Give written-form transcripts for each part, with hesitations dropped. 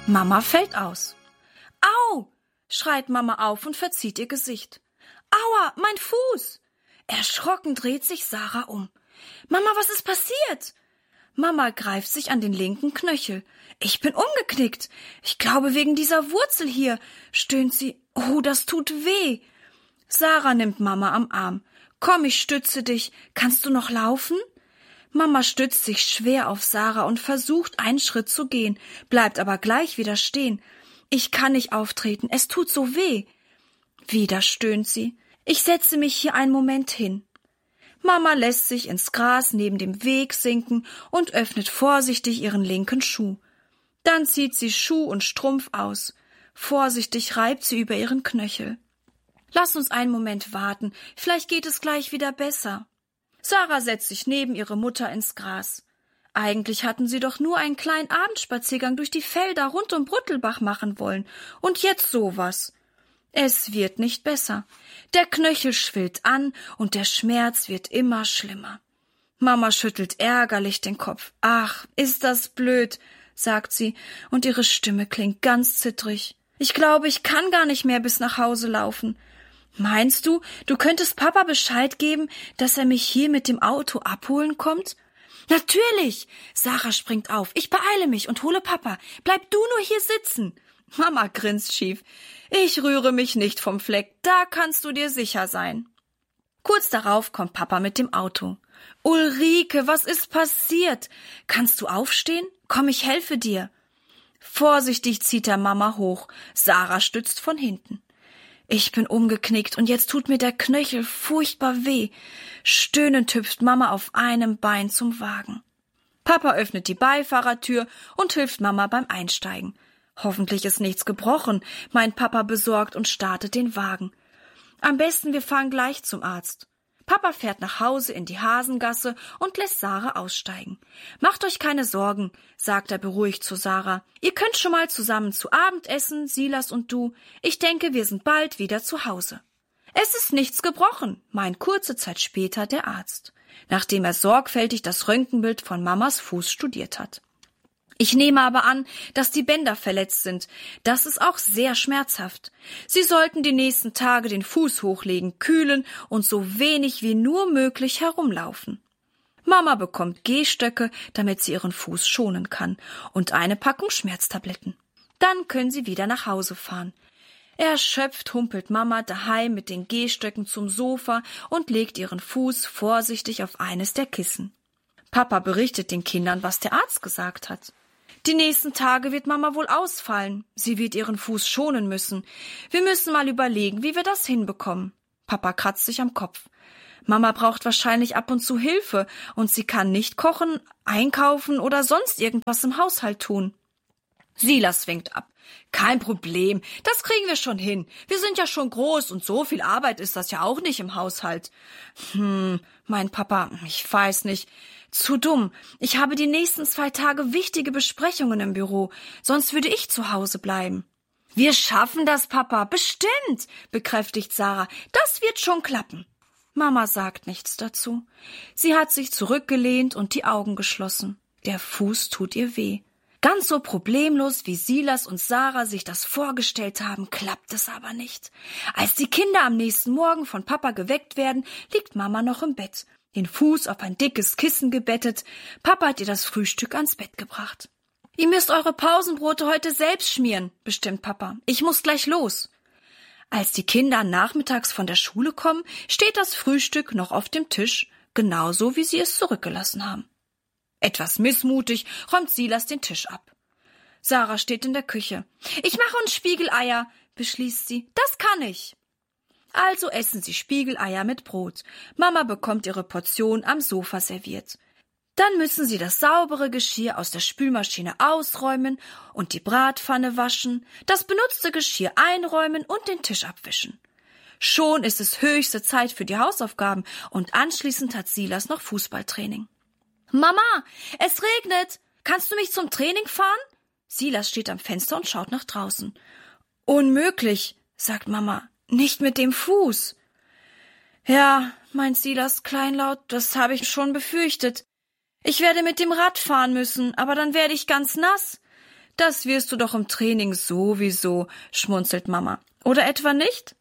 Mama fällt aus. Au! Schreit Mama auf und verzieht ihr Gesicht. Aua, mein Fuß! Erschrocken dreht sich Sarah um. Mama, was ist passiert? Mama greift sich an den linken Knöchel. Ich bin umgeknickt. Ich glaube wegen dieser Wurzel hier, stöhnt sie. Oh, das tut weh. Sarah nimmt Mama am Arm. Komm, ich stütze dich. Kannst du noch laufen? Mama stützt sich schwer auf Sarah und versucht, einen Schritt zu gehen, bleibt aber gleich wieder stehen. Ich kann nicht auftreten, es tut so weh. Wieder stöhnt sie. Ich setze mich hier einen Moment hin. Mama lässt sich ins Gras neben dem Weg sinken und öffnet vorsichtig ihren linken Schuh. Dann zieht sie Schuh und Strumpf aus. Vorsichtig reibt sie über ihren Knöchel. Lass uns einen Moment warten, vielleicht geht es gleich wieder besser. Sarah setzt sich neben ihre Mutter ins Gras. Eigentlich hatten sie doch nur einen kleinen Abendspaziergang durch die Felder rund um Brüttelbach machen wollen. Und jetzt sowas. Es wird nicht besser. Der Knöchel schwillt an und der Schmerz wird immer schlimmer. Mama schüttelt ärgerlich den Kopf. Ach, ist das blöd, sagt sie, und ihre Stimme klingt ganz zittrig. Ich glaube, ich kann gar nicht mehr bis nach Hause laufen. Meinst du, du könntest Papa Bescheid geben, dass er mich hier mit dem Auto abholen kommt? Natürlich! Sarah springt auf. Ich beeile mich und hole Papa. Bleib du nur hier sitzen. Mama grinst schief. Ich rühre mich nicht vom Fleck, da kannst du dir sicher sein. Kurz darauf kommt Papa mit dem Auto. Ulrike, was ist passiert? Kannst du aufstehen? Komm, ich helfe dir. Vorsichtig zieht er Mama hoch. Sarah stützt von hinten. Ich bin umgeknickt und jetzt tut mir der Knöchel furchtbar weh. Stöhnend hüpft Mama auf einem Bein zum Wagen. Papa öffnet die Beifahrertür und hilft Mama beim Einsteigen. Hoffentlich ist nichts gebrochen, meint Papa besorgt und startet den Wagen. Am besten wir fahren gleich zum Arzt. Papa fährt nach Hause in die Hasengasse und lässt Sarah aussteigen. Macht euch keine Sorgen, sagt er beruhigt zu Sarah. Ihr könnt schon mal zusammen zu Abend essen, Silas und du. Ich denke, wir sind bald wieder zu Hause. Es ist nichts gebrochen, meint kurze Zeit später der Arzt, nachdem er sorgfältig das Röntgenbild von Mamas Fuß studiert hat. Ich nehme aber an, dass die Bänder verletzt sind. Das ist auch sehr schmerzhaft. Sie sollten die nächsten Tage den Fuß hochlegen, kühlen und so wenig wie nur möglich herumlaufen. Mama bekommt Gehstöcke, damit sie ihren Fuß schonen kann, und eine Packung Schmerztabletten. Dann können sie wieder nach Hause fahren. Erschöpft humpelt Mama daheim mit den Gehstöcken zum Sofa und legt ihren Fuß vorsichtig auf eines der Kissen. Papa berichtet den Kindern, was der Arzt gesagt hat. Die nächsten Tage wird Mama wohl ausfallen. Sie wird ihren Fuß schonen müssen. Wir müssen mal überlegen, wie wir das hinbekommen. Papa kratzt sich am Kopf. Mama braucht wahrscheinlich ab und zu Hilfe und sie kann nicht kochen, einkaufen oder sonst irgendwas im Haushalt tun. Silas winkt ab. Kein Problem, das kriegen wir schon hin. Wir sind ja schon groß und so viel Arbeit ist das ja auch nicht im Haushalt. Mein Papa, ich weiß nicht. Zu dumm. Ich habe die nächsten 2 Tage wichtige Besprechungen im Büro, sonst würde ich zu Hause bleiben. Wir schaffen das, Papa, bestimmt, bekräftigt Sarah. Das wird schon klappen. Mama sagt nichts dazu. Sie hat sich zurückgelehnt und die Augen geschlossen. Der Fuß tut ihr weh. Ganz so problemlos, wie Silas und Sarah sich das vorgestellt haben, klappt es aber nicht. Als die Kinder am nächsten Morgen von Papa geweckt werden, liegt Mama noch im Bett, den Fuß auf ein dickes Kissen gebettet. Papa hat ihr das Frühstück ans Bett gebracht. Ihr müsst eure Pausenbrote heute selbst schmieren, bestimmt Papa. Ich muss gleich los. Als die Kinder nachmittags von der Schule kommen, steht das Frühstück noch auf dem Tisch, genauso wie sie es zurückgelassen haben. Etwas missmutig räumt Silas den Tisch ab. Sarah steht in der Küche. Ich mache uns Spiegeleier, beschließt sie. Das kann ich. Also essen sie Spiegeleier mit Brot. Mama bekommt ihre Portion am Sofa serviert. Dann müssen sie das saubere Geschirr aus der Spülmaschine ausräumen und die Bratpfanne waschen, das benutzte Geschirr einräumen und den Tisch abwischen. Schon ist es höchste Zeit für die Hausaufgaben und anschließend hat Silas noch Fußballtraining. Mama, es regnet. Kannst du mich zum Training fahren? Silas steht am Fenster und schaut nach draußen. Unmöglich, sagt Mama. Nicht mit dem Fuß. Ja, meint Silas kleinlaut, das habe ich schon befürchtet. Ich werde mit dem Rad fahren müssen, aber dann werde ich ganz nass. Das wirst du doch im Training sowieso, schmunzelt Mama. Oder etwa nicht?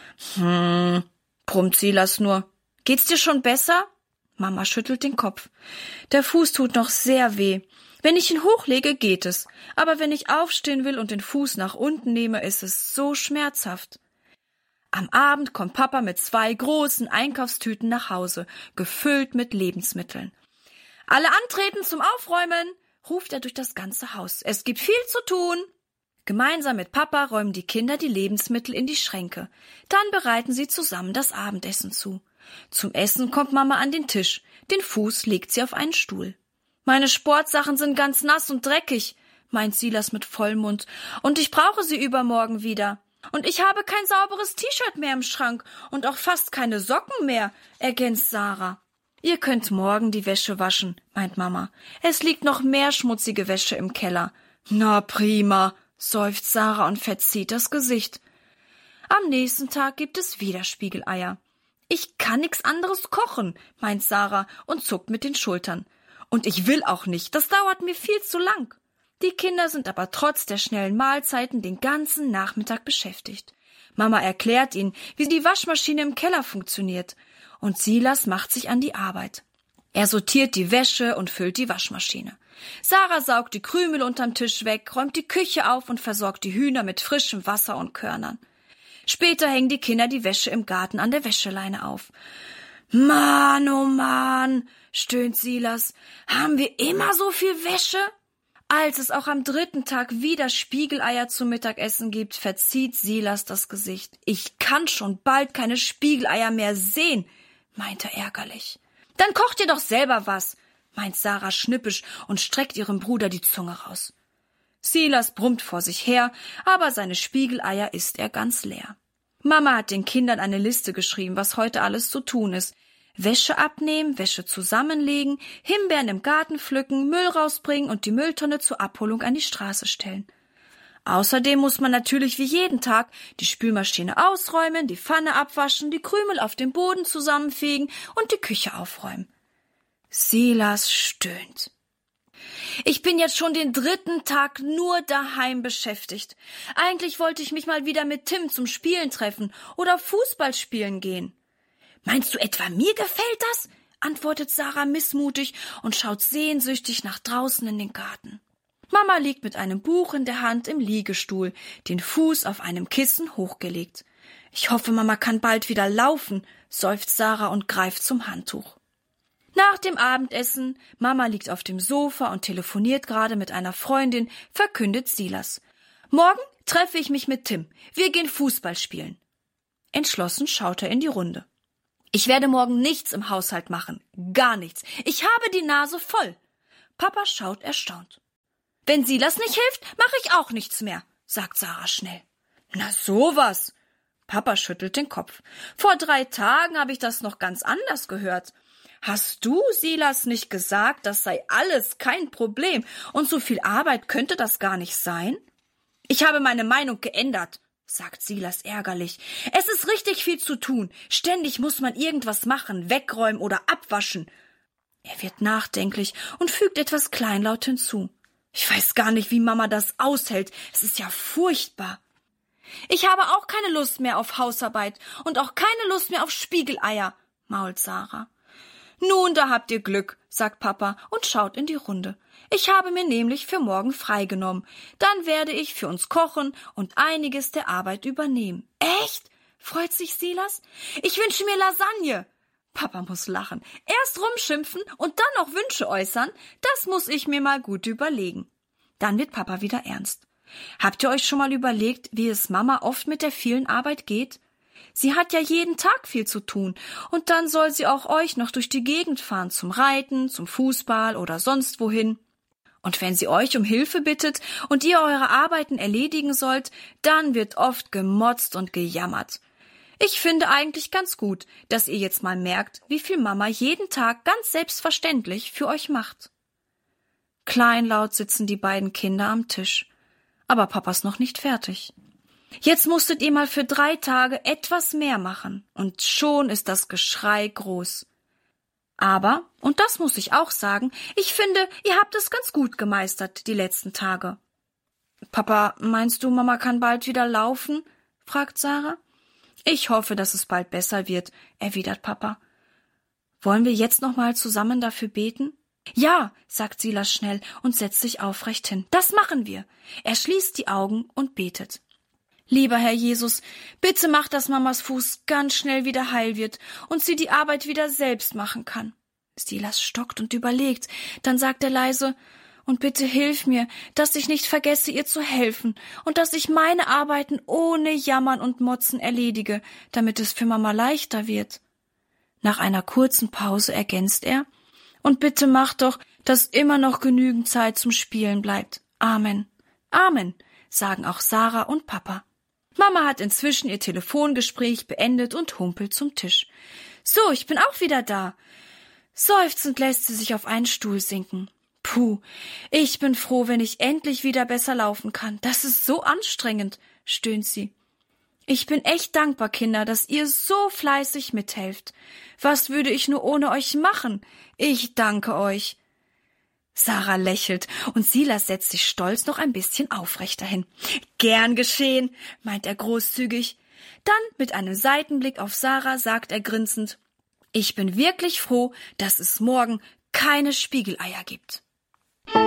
Brummt Silas nur. Geht's dir schon besser? Mama schüttelt den Kopf. Der Fuß tut noch sehr weh. Wenn ich ihn hochlege, geht es. Aber wenn ich aufstehen will und den Fuß nach unten nehme, ist es so schmerzhaft. Am Abend kommt Papa mit 2 großen Einkaufstüten nach Hause, gefüllt mit Lebensmitteln. Alle antreten zum Aufräumen, ruft er durch das ganze Haus. Es gibt viel zu tun. Gemeinsam mit Papa räumen die Kinder die Lebensmittel in die Schränke. Dann bereiten sie zusammen das Abendessen zu. Zum Essen kommt Mama an den Tisch. Den Fuß legt sie auf einen Stuhl. Meine Sportsachen sind ganz nass und dreckig, meint Silas mit Vollmund. Und ich brauche sie übermorgen wieder. Und ich habe kein sauberes T-Shirt mehr im Schrank und auch fast keine Socken mehr, ergänzt Sarah. Ihr könnt morgen die Wäsche waschen, meint Mama. Es liegt noch mehr schmutzige Wäsche im Keller. Na prima, seufzt Sarah und verzieht das Gesicht. Am nächsten Tag gibt es wieder Spiegeleier. Ich kann nix anderes kochen, meint Sarah und zuckt mit den Schultern. Und ich will auch nicht, das dauert mir viel zu lang. Die Kinder sind aber trotz der schnellen Mahlzeiten den ganzen Nachmittag beschäftigt. Mama erklärt ihnen, wie die Waschmaschine im Keller funktioniert. Und Silas macht sich an die Arbeit. Er sortiert die Wäsche und füllt die Waschmaschine. Sarah saugt die Krümel unterm Tisch weg, räumt die Küche auf und versorgt die Hühner mit frischem Wasser und Körnern. Später hängen die Kinder die Wäsche im Garten an der Wäscheleine auf. Mann, oh Mann, stöhnt Silas. Haben wir immer so viel Wäsche? Als es auch am 3. Tag wieder Spiegeleier zum Mittagessen gibt, verzieht Silas das Gesicht. Ich kann schon bald keine Spiegeleier mehr sehen, meint er ärgerlich. Dann kocht ihr doch selber was, meint Sarah schnippisch und streckt ihrem Bruder die Zunge raus. Silas brummt vor sich her, aber seine Spiegeleier isst er ganz leer. Mama hat den Kindern eine Liste geschrieben, was heute alles zu tun ist. Wäsche abnehmen, Wäsche zusammenlegen, Himbeeren im Garten pflücken, Müll rausbringen und die Mülltonne zur Abholung an die Straße stellen. Außerdem muss man natürlich wie jeden Tag die Spülmaschine ausräumen, die Pfanne abwaschen, die Krümel auf dem Boden zusammenfegen und die Küche aufräumen. Silas stöhnt. Ich bin jetzt schon den 3. Tag nur daheim beschäftigt. Eigentlich wollte ich mich mal wieder mit Tim zum Spielen treffen oder Fußball spielen gehen. Meinst du etwa, mir gefällt das? Antwortet Sarah missmutig und schaut sehnsüchtig nach draußen in den Garten. Mama liegt mit einem Buch in der Hand im Liegestuhl, den Fuß auf einem Kissen hochgelegt. Ich hoffe, Mama kann bald wieder laufen, seufzt Sarah und greift zum Handtuch. Nach dem Abendessen, Mama liegt auf dem Sofa und telefoniert gerade mit einer Freundin, verkündet Silas. Morgen treffe ich mich mit Tim. Wir gehen Fußball spielen. Entschlossen schaut er in die Runde. Ich werde morgen nichts im Haushalt machen. Gar nichts. Ich habe die Nase voll. Papa schaut erstaunt. Wenn Silas nicht hilft, mache ich auch nichts mehr, sagt Sarah schnell. Na sowas. Papa schüttelt den Kopf. Vor 3 Tagen habe ich das noch ganz anders gehört. Hast du, Silas, nicht gesagt, das sei alles kein Problem und so viel Arbeit könnte das gar nicht sein? Ich habe meine Meinung geändert, sagt Silas ärgerlich. Es ist richtig viel zu tun. Ständig muss man irgendwas machen, wegräumen oder abwaschen. Er wird nachdenklich und fügt etwas kleinlaut hinzu. Ich weiß gar nicht, wie Mama das aushält. Es ist ja furchtbar. Ich habe auch keine Lust mehr auf Hausarbeit und auch keine Lust mehr auf Spiegeleier, mault Sarah. Nun, da habt ihr Glück, sagt Papa und schaut in die Runde. Ich habe mir nämlich für morgen freigenommen. Dann werde ich für uns kochen und einiges der Arbeit übernehmen. Echt? Freut sich Silas. Ich wünsche mir Lasagne. Papa muss lachen. Erst rumschimpfen und dann noch Wünsche äußern, das muss ich mir mal gut überlegen. Dann wird Papa wieder ernst. Habt ihr euch schon mal überlegt, wie es Mama oft mit der vielen Arbeit geht? Sie hat ja jeden Tag viel zu tun und dann soll sie auch euch noch durch die Gegend fahren zum Reiten, zum Fußball oder sonst wohin. Und wenn sie euch um Hilfe bittet und ihr eure Arbeiten erledigen sollt, dann wird oft gemotzt und gejammert. Ich finde eigentlich ganz gut, dass ihr jetzt mal merkt, wie viel Mama jeden Tag ganz selbstverständlich für euch macht. Kleinlaut sitzen die beiden Kinder am Tisch. Aber Papa ist noch nicht fertig. Jetzt musstet ihr mal für 3 Tage etwas mehr machen, und schon ist das Geschrei groß. Aber, und das muss ich auch sagen, ich finde, ihr habt es ganz gut gemeistert, die letzten Tage. Papa, meinst du, Mama kann bald wieder laufen? Fragt Sarah. Ich hoffe, dass es bald besser wird, erwidert Papa. Wollen wir jetzt noch mal zusammen dafür beten? Ja, sagt Silas schnell und setzt sich aufrecht hin. Das machen wir. Er schließt die Augen und betet. Lieber Herr Jesus, bitte mach, dass Mamas Fuß ganz schnell wieder heil wird und sie die Arbeit wieder selbst machen kann. Silas stockt und überlegt, dann sagt er leise, und bitte hilf mir, dass ich nicht vergesse, ihr zu helfen und dass ich meine Arbeiten ohne Jammern und Motzen erledige, damit es für Mama leichter wird. Nach einer kurzen Pause ergänzt er, und bitte mach doch, dass immer noch genügend Zeit zum Spielen bleibt. Amen. Amen, sagen auch Sarah und Papa. Mama hat inzwischen ihr Telefongespräch beendet und humpelt zum Tisch. So, ich bin auch wieder da. Seufzend lässt sie sich auf einen Stuhl sinken. Puh, ich bin froh, wenn ich endlich wieder besser laufen kann. Das ist so anstrengend, stöhnt sie. Ich bin echt dankbar, Kinder, dass ihr so fleißig mithelft. Was würde ich nur ohne euch machen? Ich danke euch. Sarah lächelt und Silas setzt sich stolz noch ein bisschen aufrechter hin. Gern geschehen, meint er großzügig. Dann mit einem Seitenblick auf Sarah sagt er grinsend, ich bin wirklich froh, dass es morgen keine Spiegeleier gibt.